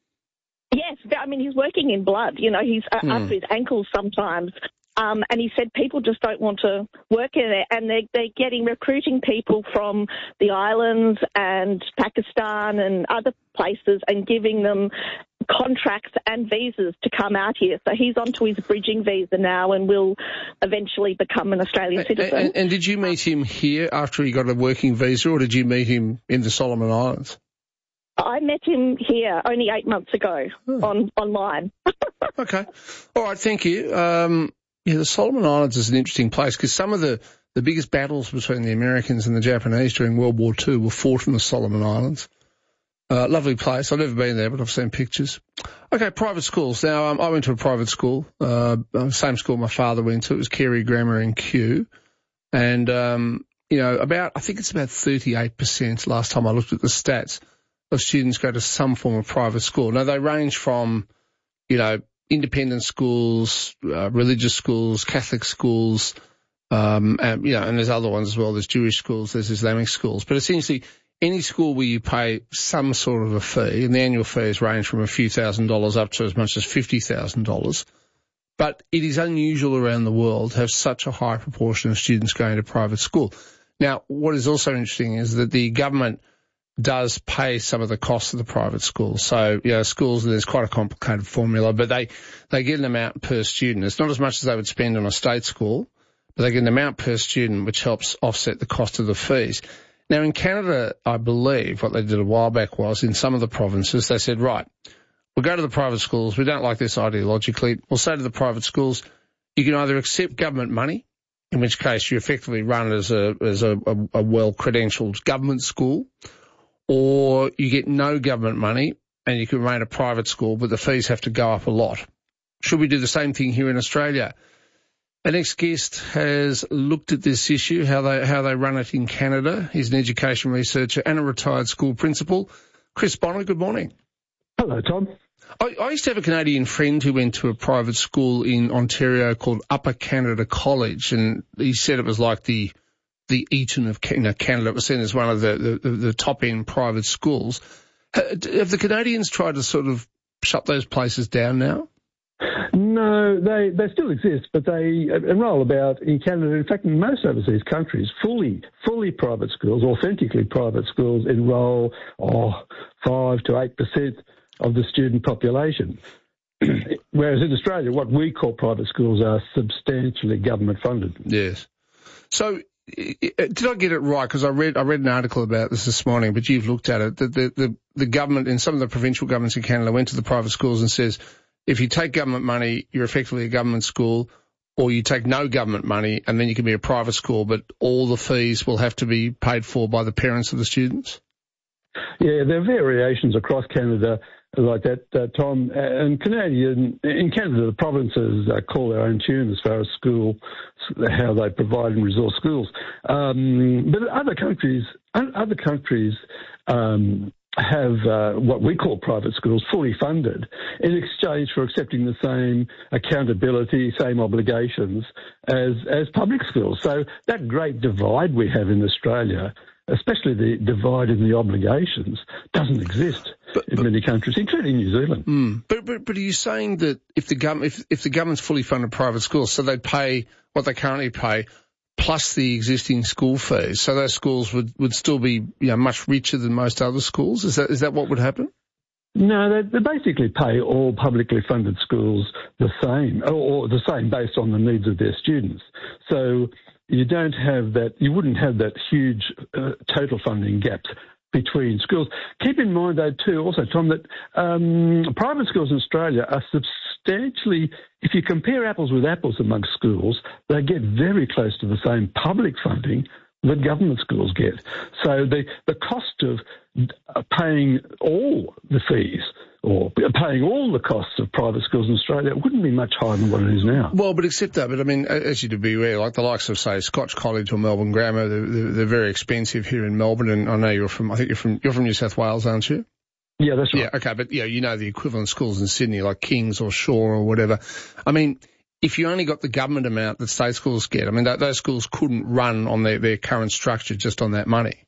Yes, I mean, he's working in blood. You know, he's uh, hmm. up to his ankles sometimes. Um, and he said people just don't want to work in there, and they're, they're getting recruiting people from the islands and Pakistan and other places and giving them contracts and visas to come out here. So he's onto his bridging visa now and will eventually become an Australian citizen. And, and did you meet him here after he got a working visa, or did you meet him in the Solomon Islands? I met him here only eight months ago oh. on online. Okay. All right, thank you. Um, yeah, the Solomon Islands is an interesting place because some of the, the biggest battles between the Americans and the Japanese during World War Two were fought in the Solomon Islands. Uh, lovely place. I've never been there, but I've seen pictures. Okay, private schools. Now, um, I went to a private school, uh, same school my father went to. It was Carey Grammar in Kew. And, um, you know, about, I think it's about thirty-eight percent last time I looked at the stats of students go to some form of private school. Now, they range from, you know, independent schools, uh, religious schools, Catholic schools, um, and, you know, and there's other ones as well. There's Jewish schools, there's Islamic schools. But essentially, any school where you pay some sort of a fee, and the annual fees range from a few thousand dollars up to as much as fifty thousand dollars. But it is unusual around the world to have such a high proportion of students going to private school. Now, what is also interesting is that the government does pay some of the costs of the private schools. So, you know, schools, there's quite a complicated formula, but they, they get an amount per student. It's not as much as they would spend on a state school, but they get an amount per student which helps offset the cost of the fees. Now, in Canada, I believe what they did a while back was in some of the provinces, they said, right, we'll go to the private schools. We don't like this ideologically. We'll say to the private schools, you can either accept government money, in which case you effectively run as a, as a, a, a well-credentialed government school, or you get no government money and you can run a private school, but the fees have to go up a lot. Should we do the same thing here in Australia? Our next guest has looked at this issue, how they how they run it in Canada. He's an education researcher and a retired school principal. Chris Bonner, good morning. Hello, Tom. I, I used to have a Canadian friend who went to a private school in Ontario called Upper Canada College, and he said it was like the the Eton of Canada. It was seen as one of the, the, the top-end private schools. Have the Canadians tried to sort of shut those places down now? No, they, they still exist, but they enrol about in Canada, in fact, in most overseas countries, fully, fully private schools, authentically private schools enrol oh, five to eight percent of the student population. Whereas in Australia, what we call private schools are substantially government funded. Yes. So did I get it right? Because I read I read an article about this this morning, but you've looked at it. That the, the the government in some of the provincial governments in Canada went to the private schools and says, if you take government money, you're effectively a government school, or you take no government money and then you can be a private school, but all the fees will have to be paid for by the parents of the students. Yeah, there are variations across Canada like that, uh, Tom. And Canadian, in Canada, the provinces uh, call their own tune as far as school, how they provide and resource schools. Um, but other countries, other countries um, have uh, what we call private schools fully funded in exchange for accepting the same accountability, same obligations as as public schools. So that great divide we have in Australia, especially the divide in the obligations, doesn't exist but, in but, many countries, including New Zealand. Mm, but, but but are you saying that if the government if, if the government's fully funded private schools, so they pay what they currently pay plus the existing school fees, so those schools would, would still be, you know, much richer than most other schools? Is that is that what would happen? No, they, they basically pay all publicly funded schools the same, or, or the same based on the needs of their students. So you don't have that, you wouldn't have that huge uh, total funding gap between schools. Keep in mind, though, too, also, Tom, that um, private schools in Australia are substantially, if you compare apples with apples amongst schools, they get very close to the same public funding that government schools get. So the, the cost of paying all the fees or paying all the costs of private schools in Australia wouldn't be much higher than what it is now. Well, but except that, but I mean, as you'd be aware, like the likes of, say, Scotch College or Melbourne Grammar, they're, they're, they're very expensive here in Melbourne, and I know you're from, I think you're from, you're from New South Wales, aren't you? Yeah, that's right. Yeah, okay, but yeah, you know the equivalent schools in Sydney, like King's or Shaw or whatever. I mean, if you only got the government amount that state schools get, I mean, th- those schools couldn't run on their, their current structure just on that money.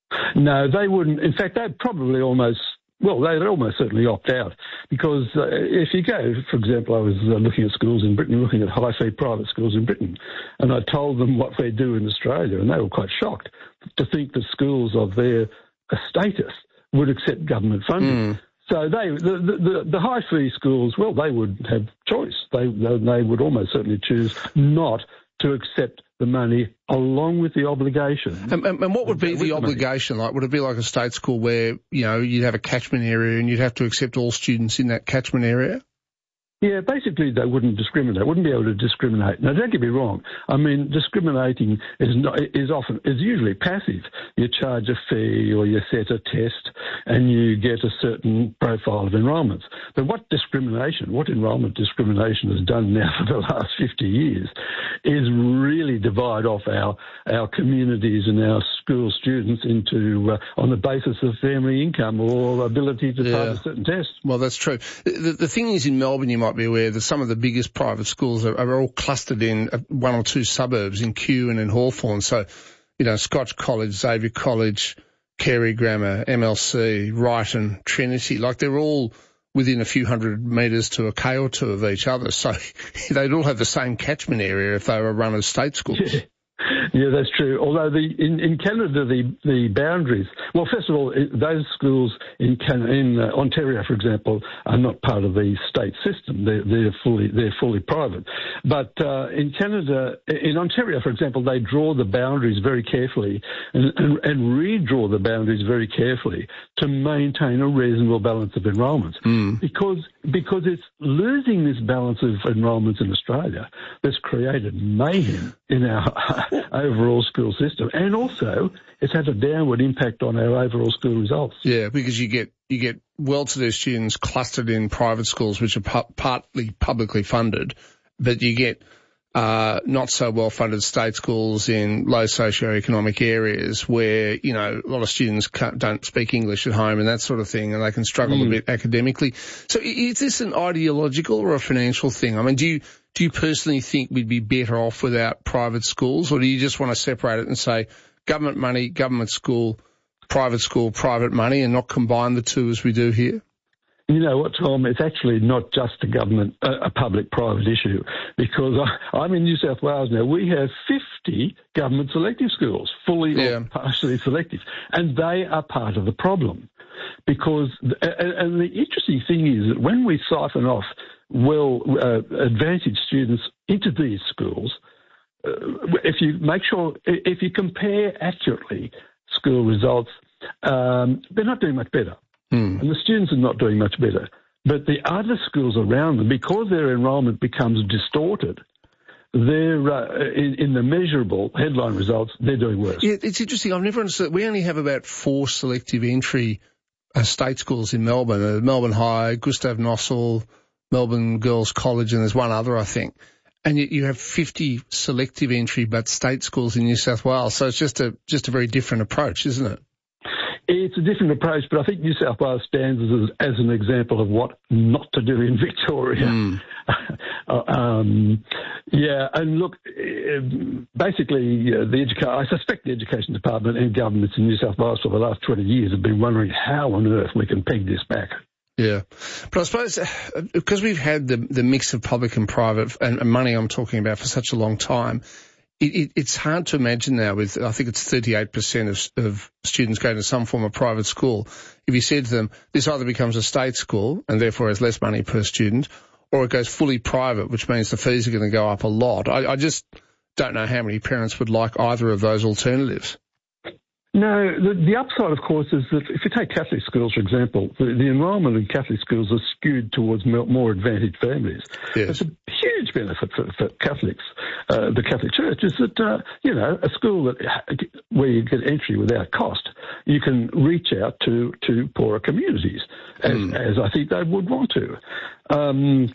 No, they wouldn't. In fact, they'd probably almost, well, they'd almost certainly opt out because uh, if you go, for example, I was uh, looking at schools in Britain, looking at high-fee private schools in Britain, and I told them what they do in Australia, and they were quite shocked to think that schools of their status would accept government funding. Mm. So they, the, the, the high fee schools, well, they would have choice. They, they would almost certainly choose not to accept the money along with the obligation. And, and, and what would be the obligation like? Would it be like a state school where, you know, you'd have a catchment area and you'd have to accept all students in that catchment area? Yeah, basically they wouldn't discriminate, wouldn't be able to discriminate. Now, don't get me wrong. I mean, discriminating is not, is often, is usually passive. You charge a fee or you set a test and you get a certain profile of enrolments. But what discrimination, what enrolment discrimination has done now for the last fifty years is really divide off our, our communities and our school students into, uh, on the basis of family income or ability to yeah. pass a certain test. Well, that's true. The, the thing is, in Melbourne, you might be aware that some of the biggest private schools are, are all clustered in one or two suburbs, in Kew and in Hawthorn. So, you know, Scotch College, Xavier College, Carey Grammar, M L C, Wrighton, Trinity, like they're all within a few hundred metres to a K or two of each other. So they'd all have the same catchment area if they were run as state schools. Yeah. Yeah, that's true. Although the in, in Canada, the, the boundaries, well, first of all, those schools in Can- in uh, Ontario, for example, are not part of the state system. They're, they're fully they're fully private. But uh, in Canada, in Ontario, for example, they draw the boundaries very carefully and, and, and redraw the boundaries very carefully to maintain a reasonable balance of enrolments. Mm. Because because it's losing this balance of enrolments in Australia that's created mayhem in our overall school system, and also it's had a downward impact on our overall school results. Yeah, because you get you get well-to-do students clustered in private schools, which are pu- partly publicly funded, but you get uh, not so well-funded state schools in low socioeconomic areas where, you know, a lot of students can't, don't speak English at home and that sort of thing, and they can struggle mm. a bit academically. So is this an ideological or a financial thing? I mean, do you do you personally think we'd be better off without private schools, or do you just want to separate it and say government money, government school, private school, private money, and not combine the two as we do here? You know what, Tom? It's actually not just a government, uh, a public-private issue, because I, I'm in New South Wales now. We have fifty government selective schools, fully yeah. or partially selective, and they are part of the problem. Because, and, and the interesting thing is that when we siphon off well uh, advantaged students into these schools, if you make sure, if you compare accurately school results, um, they're not doing much better. Mm. And the students are not doing much better. But the other schools around them, because their enrolment becomes distorted, they're uh, in, in the measurable headline results, they're doing worse. Yeah, it's interesting. I've never understood. We only have about four selective entry uh, state schools in Melbourne, uh, Melbourne High, Gustav Nossal, Melbourne Girls College, and there's one other, I think. And yet you have fifty selective entry but state schools in New South Wales. So it's just a just a very different approach, isn't it? It's a different approach, but I think New South Wales stands as, as an example of what not to do in Victoria. Mm. um, yeah, and look, basically, uh, the educa- I suspect the Education Department and governments in New South Wales for the last twenty years have been wondering how on earth we can peg this back. Yeah. But I suppose uh, because we've had the the mix of public and private and, and money I'm talking about for such a long time, it, it, it's hard to imagine now with, I think it's thirty-eight percent of, of students going to some form of private school. If you said to them, this either becomes a state school and therefore has less money per student, or it goes fully private, which means the fees are going to go up a lot. I, I just don't know how many parents would like either of those alternatives. No, the, the upside, of course, is that if you take Catholic schools, for example, the, the enrolment in Catholic schools is skewed towards more advantaged families. Yes. It's a huge benefit for, for Catholics, uh, the Catholic Church, is that, uh, you know, a school that where you get entry without cost, you can reach out to, to poorer communities, as, mm. as I think they would want to. Um,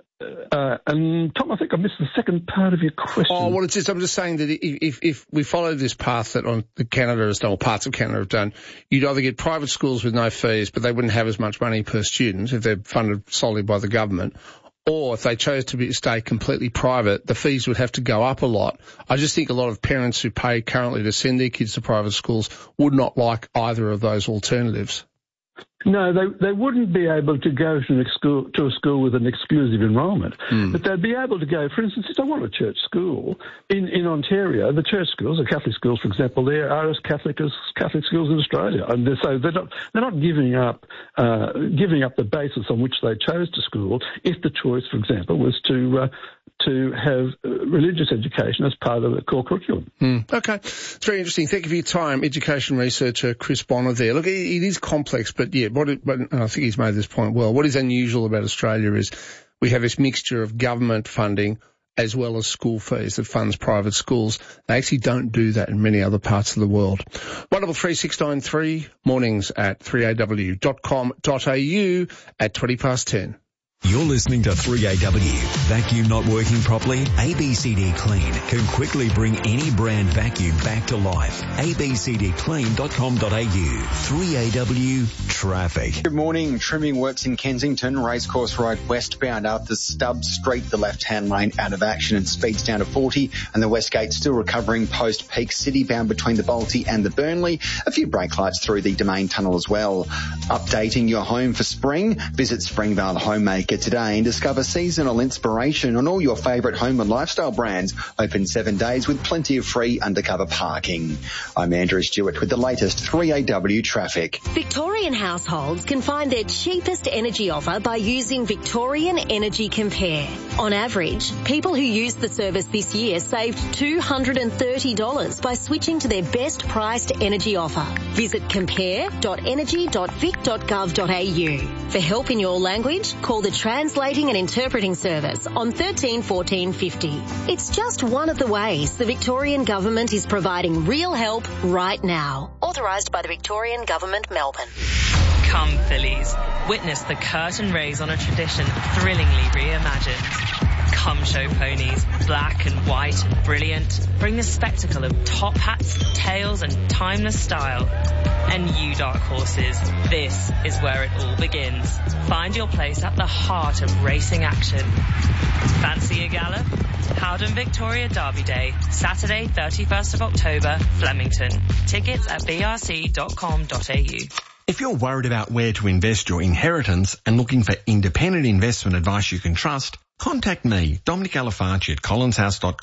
Uh, and Tom, I think I missed the second part of your question. Oh, well, it's just, I'm just saying that if, if we follow this path that on the Canada has done, or parts of Canada have done, you'd either get private schools with no fees, but they wouldn't have as much money per student if they're funded solely by the government, or if they chose to be, stay completely private, the fees would have to go up a lot. I just think a lot of parents who pay currently to send their kids to private schools would not like either of those alternatives. No, they they wouldn't be able to go to, an school, to a school with an exclusive enrolment, mm. but they'd be able to go, for instance, if they want a church school, in, in Ontario, the church schools, the Catholic schools, for example, they are as Catholic as Catholic schools in Australia. And they're, so they're not, they're not giving up uh, giving up the basis on which they chose to school if the choice, for example, was to... Uh, to have religious education as part of the core curriculum. Mm. Okay. It's very interesting. Thank you for your time. Education researcher Chris Bonner there. Look, it, it is complex, but yeah, what it, but I think he's made this point well. What is unusual about Australia is we have this mixture of government funding as well as school fees that funds private schools. They actually don't do that in many other parts of the world. one double three six nine three, mornings at three a w dot com dot a u at twenty past ten. You're listening to three A W. Vacuum not working properly? A B C D Clean can quickly bring any brand vacuum back to life. a b c d clean dot com dot a u. three A W traffic. Good morning. Trimming works in Kensington. Racecourse Road westbound after Stubbs Street. The left-hand lane out of action and speeds down to forty. And the Westgate still recovering post-peak city bound between the Bolte and the Burnley. A few brake lights through the Domain Tunnel as well. Updating your home for spring? Visit Springvale Homemaker today and discover seasonal inspiration on all your favourite home and lifestyle brands. Open seven days with plenty of free undercover parking. I'm Andrew Stewart with the latest three A W traffic. Victorian households can find their cheapest energy offer by using Victorian Energy Compare. On average, people who used the service this year saved two hundred thirty dollars by switching to their best priced energy offer. Visit compare dot energy dot vic dot gov dot a u. For help in your language, call the Translating and Interpreting Service on thirteen fourteen fifty. It's just one of the ways the Victorian Government is providing real help right now. Authorised by the Victorian Government, Melbourne. Come, Phillies. Witness the curtain raise on a tradition thrillingly reimagined. Come show ponies, black and white and brilliant. Bring the spectacle of top hats, tails and timeless style. And you, dark horses, this is where it all begins. Find your place at the heart of racing action. Fancy a gallop? Howden Victoria Derby Day, Saturday, thirty-first of October, Flemington. Tickets at b r c dot com dot a u. If you're worried about where to invest your inheritance and looking for independent investment advice you can trust, contact me, Dominic Alafarci at collins house dot com.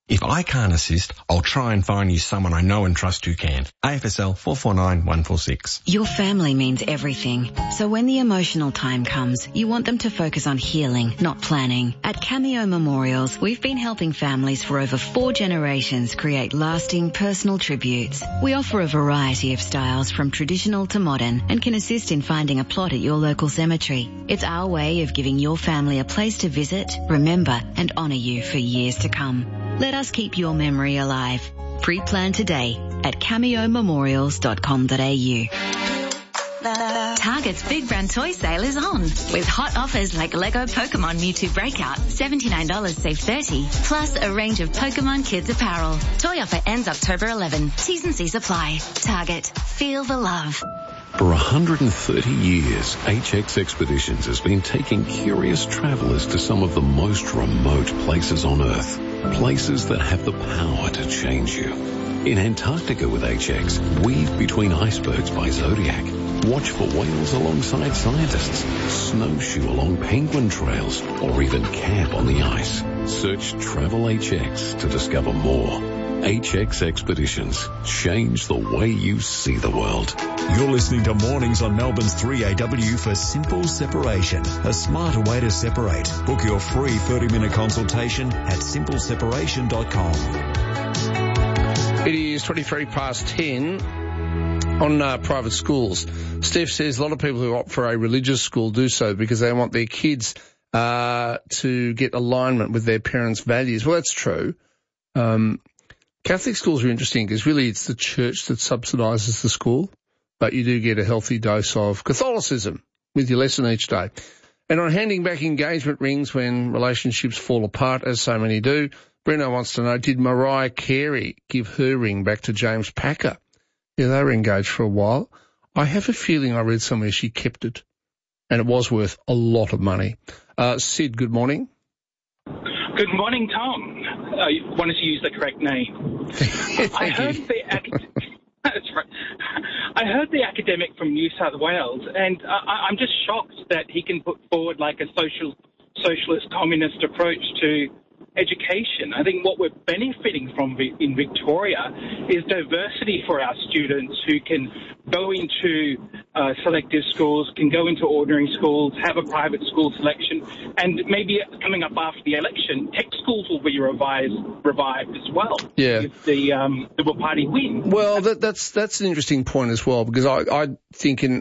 If I can't assist, I'll try and find you someone I know and trust who can. A F S L four four nine one four six. Your family means everything. So when the emotional time comes, you want them to focus on healing, not planning. At Cameo Memorials, we've been helping families for over four generations create lasting personal tributes. We offer a variety of styles from traditional to modern and can assist in finding a plot at your local cemetery. It's our way of giving your family a place to visit, remember and honour you for years to come. Let us keep your memory alive. Pre-plan today at cameo memorials dot com dot a u. Target's Big Brand Toy Sale is on, with hot offers like Lego Pokemon Mewtwo Breakout, seventy-nine dollars save thirty dollars, plus a range of Pokemon Kids apparel. Toy offer ends October eleventh. T's and C's apply. Target. Feel the love. For one hundred thirty years, H X Expeditions has been taking curious travellers to some of the most remote places on Earth. Places that have the power to change you. In Antarctica with H X, weave between icebergs by Zodiac. Watch for whales alongside scientists. Snowshoe along penguin trails. Or even camp on the ice. Search Travel H X to discover more. H X Expeditions. Change the way you see the world. You're listening to Mornings on Melbourne's three A W for Simple Separation, a smarter way to separate. Book your free thirty-minute consultation at simple separation dot com. It is twenty-three past ten on uh, private schools. Steph says a lot of people who opt for a religious school do so because they want their kids uh, to get alignment with their parents' values. Well, that's true. Um, Catholic schools are interesting because really it's the church that subsidises the school, but you do get a healthy dose of Catholicism with your lesson each day. And on handing back engagement rings when relationships fall apart, as so many do, Breno wants to know, did Mariah Carey give her ring back to James Packer? Yeah, they were engaged for a while. I have a feeling I read somewhere she kept it, and it was worth a lot of money. Uh, Sid, good morning. Good morning, Tom. I wanted to use the correct name. I heard you. the acad- That's right. I heard the academic from New South Wales, and I- I'm just shocked that he can put forward like a social, socialist, communist approach to education. I think what we're benefiting from in Victoria is diversity for our students who can go into uh, selective schools, can go into ordinary schools, have a private school selection, and maybe coming up after the election, tech schools will be revised, revived as well. Yeah. If the um, Liberal Party wins. Well, that, that's that's an interesting point as well, because I, I think in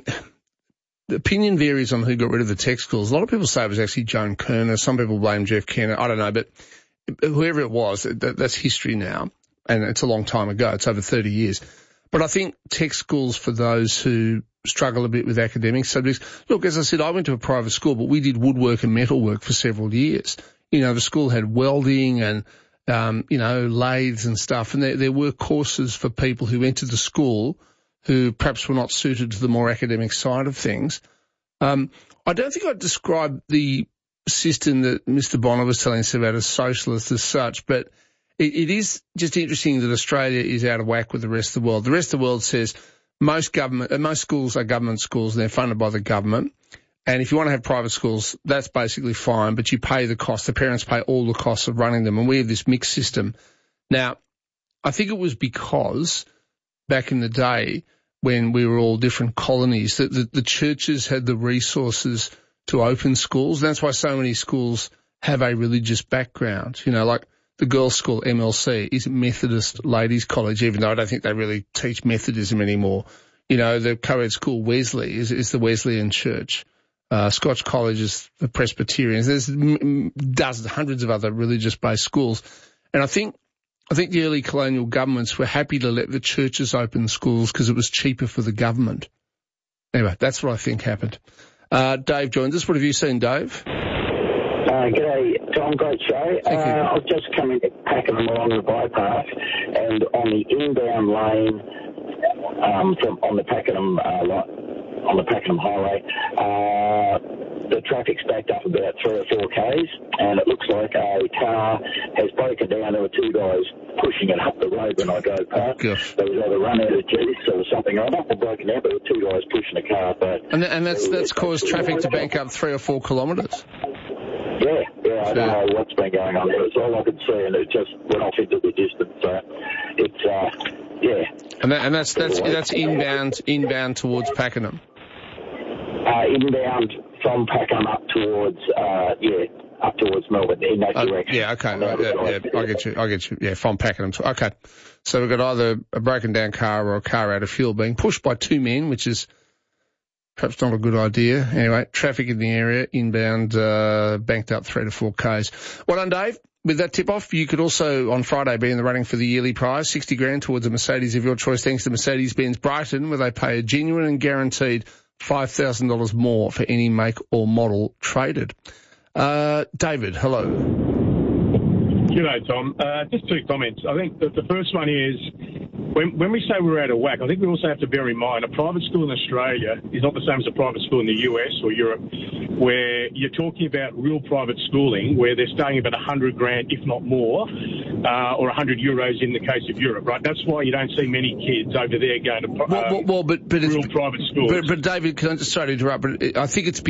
the opinion varies on who got rid of the tech schools. A lot of people say it was actually Joan Kerner. Some people blame Jeff Kenner. I don't know, but whoever it was, that, that's history now, and it's a long time ago. It's over thirty years. But I think tech schools for those who struggle a bit with academic subjects. Look, as I said, I went to a private school, but we did woodwork and metalwork for several years. You know, the school had welding and, um, you know, lathes and stuff, and there, there were courses for people who entered the school who perhaps were not suited to the more academic side of things. Um, I don't think I'd describe the system that Mister Bonner was telling us about as socialist as such, but it, it is just interesting that Australia is out of whack with the rest of the world. The rest of the world says most government, uh, most schools are government schools and they're funded by the government. And if you want to have private schools, that's basically fine, but you pay the cost. The parents pay all the costs of running them, and we have this mixed system. Now, I think it was because back in the day when we were all different colonies that the, the churches had the resources to open schools. That's why so many schools have a religious background. You know, like the girls' school, M L C, is Methodist Ladies' College, even though I don't think they really teach Methodism anymore. You know, the co-ed school Wesley is, is the Wesleyan Church. Uh, Scotch College is the Presbyterians. There's dozens, hundreds of other religious-based schools. And I think, I think the early colonial governments were happy to let the churches open schools because it was cheaper for the government. Anyway, that's what I think happened. Uh, Dave joins us. What have you seen, Dave? Uh, g'day, Tom. Great show. Uh, I was just coming, packing them along the bypass, and on the inbound lane, um, from on the Pakenham uh, on the Pakenham Highway, uh, the traffic's backed up about three or four k's, and it looks like a car has broken down. There were two guys pushing it up the road when I drove past. Gosh. There was either run out of juice or something. I'm not broken down, but there were two guys pushing the car. But and, and that's that's caused traffic to bank up three or four kilometres. Yeah, yeah, Yeah, I don't know what's been going on there. It's all I could see, and it just went off into the distance. So it's, uh, yeah. And, that, and that's that's that's inbound inbound towards Pakenham. Uh, inbound from Pakenham up towards, uh, yeah, up towards Melbourne in that Uh, direction. yeah, okay, right, yeah, yeah, I get you, I get you. Yeah, from Pakenham. To, okay, so we've got either a broken down car or a car out of fuel being pushed by two men, which is perhaps not a good idea. Anyway, traffic in the area, inbound, uh, banked up three to four Ks. Well done, Dave. With that tip-off, you could also, on Friday, be in the running for the yearly prize, sixty grand towards a Mercedes of your choice, thanks to Mercedes-Benz Brighton, where they pay a genuine and guaranteed five thousand dollars more for any make or model traded. Uh, David, hello. G'day, Tom. Uh, just two comments. I think that the first one is, when, when we say we're out of whack, I think we also have to bear in mind a private school in Australia is not the same as a private school in the U S or Europe, where you're talking about real private schooling, where they're starting about one hundred grand, if not more, uh, or one hundred euros in the case of Europe, right? That's why you don't see many kids over there going to uh, well, well, well, but, but real it's, private schools. But, but David, can I just sorry to interrupt, but I think it's